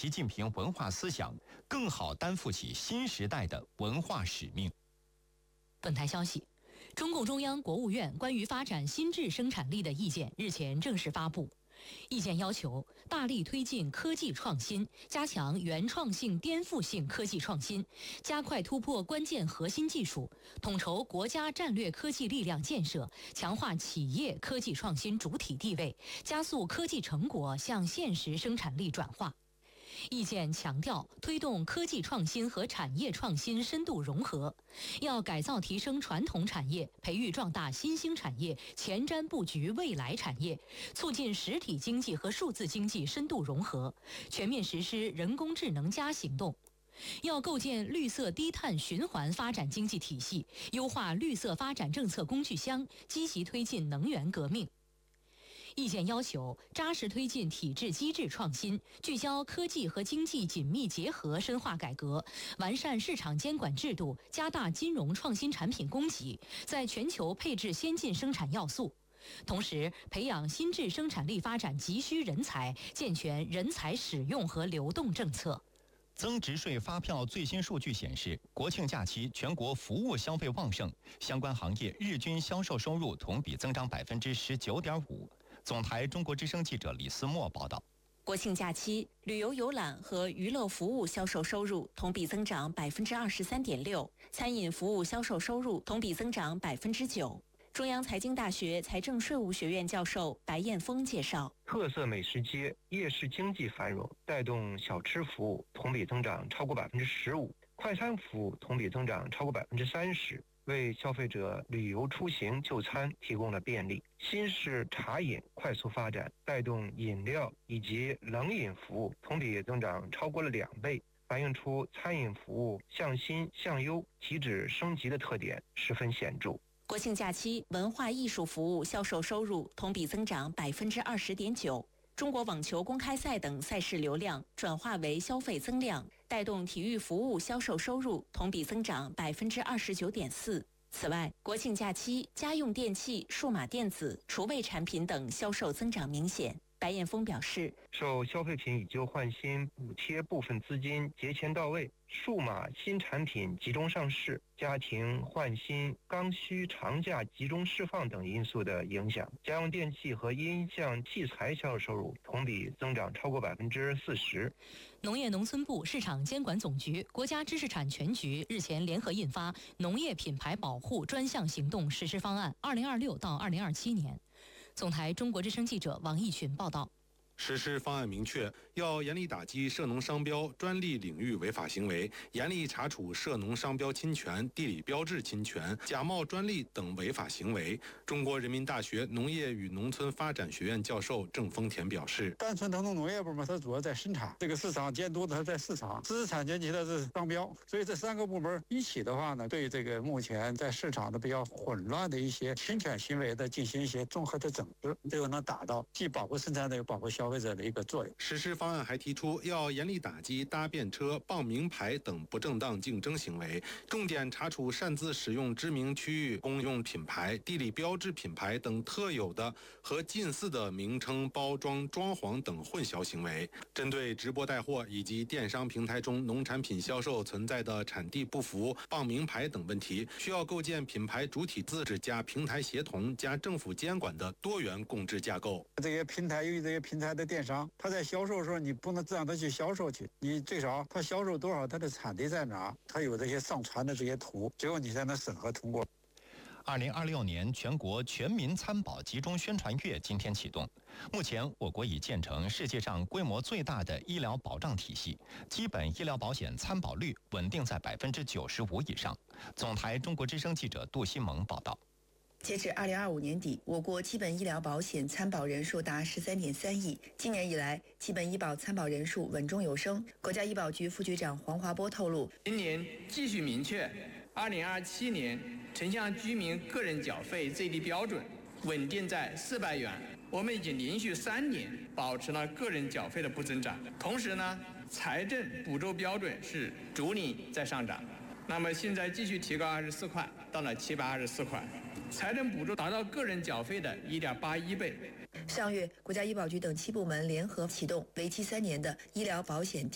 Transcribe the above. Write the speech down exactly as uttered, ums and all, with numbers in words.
习近平文化思想，更好担负起新时代的文化使命。 本台消息，中共中央、国务院关于发展新质生产力的意见日前正式发布。意见要求大力推进科技创新，加强原创性、颠覆性科技创新，加快突破关键核心技术，统筹国家战略科技力量建设，强化企业科技创新主体地位，加速科技成果向现实生产力转化。意见强调，推动科技创新和产业创新深度融合，要改造提升传统产业，培育壮大新兴产业，前瞻布局未来产业，促进实体经济和数字经济深度融合，全面实施人工智能加行动。要构建绿色低碳循环发展经济体系，优化绿色发展政策工具箱，积极推进能源革命。意见要求扎实推进体制机制创新，聚焦科技和经济紧密结合深化改革，完善市场监管制度，加大金融创新产品供给，在全球配置先进生产要素。同时，培养新质生产力发展急需人才，健全人才使用和流动政策。 增值税发票最新数据显示，国庆假期全国服务消费旺盛，相关行业日均销售收入同比增长百分之十九点五。总台中国之声记者李思墨报道。 国庆假期，旅游游览和娱乐服务销售收入同比增长百分之二十三点六，餐饮服务销售收入同比增长百分之九。中央财经大学财政税务学院教授白彦峰介绍， 特色美食街、夜市经济繁荣，带动小吃服务同比增长超过百分之十五，快餐服务同比增长超过百分之三十，为消费者旅游出行就餐提供了便利。新式茶饮快速发展，带动饮料以及冷饮服务同比增长超过了两倍，反映出餐饮服务向新向优、提质升级的特点十分显著。 国庆假期，文化艺术服务销售收入同比增长百分之二十点九。中国网球公开赛等赛事流量转化为消费增量，带动体育服务销售收入同比增长百分之二十九点四。此外，国庆假期家用电器、数码电子、厨卫产品等销售增长明显。白彦峰表示， 受消费品以旧换新补贴部分资金节前到位，数码新产品集中上市，家庭换新刚需长假集中释放等因素的影响，家用电器和音像器材销售收入同比增长超过百分之四十。 农业农村部、市场监管总局、国家知识产权局日前联合印发《农业品牌保护专项行动实施方案（二零二六到二零二七年）。总台中国之声记者王义群报道。 实施方案明确，要严厉打击涉农商标、专利领域违法行为，严厉查处涉农商标侵权、地理标志侵权、假冒专利等违法行为。中国人民大学农业与农村发展学院教授郑丰田表示， 单纯腾冲农业部门它主要在生产，这个市场监督它在市场，知识产权局它是商标，所以这三个部门一起的话呢，对这个目前在市场的比较混乱的一些侵权行为的进行一些综合的整治，这个能达到既保护生产者又保护消费者的一个作用。 实施方案还提出，要严厉打击搭便车、傍名牌等不正当竞争行为，重点查处擅自使用知名区域公用品牌、地理标志品牌等特有的和近似的名称、包装、装潢等混淆行为。针对直播带货以及电商平台中农产品销售存在的产地不符、傍名牌等问题，需要构建品牌主体自治加平台协同加政府监管的多元共治架构。 这些平台由于这些平台的电商，他在销售的时候，你不能让他去销售去，你最少他销售多少，他的产地在哪，他有这些上传的这些图，最后你才能审核通过。 二零二六年全国全民参保集中宣传月今天启动。目前，我国已建成世界上规模最大的医疗保障体系，基本医疗保险参保率稳定在百分之九十五以上。总台中国之声记者杜新萌报道。 截至二零二五年底，我国基本医疗保险参保人数达十三点三亿。今年以来，基本医保参保人数稳中有升。国家医保局副局长黄华波透露， 今年继续明确，二零二七年城乡居民个人缴费最低标准稳定在四百元。我们已经连续三年保持了个人缴费的不增长，同时呢，财政补助标准是逐年在上涨。那么现在继续提高二十四块，到了七百二十四块。财政补助达到个人缴费的 一点八一倍。 上月，国家医保局等七部门联合启动为期三年的医疗保险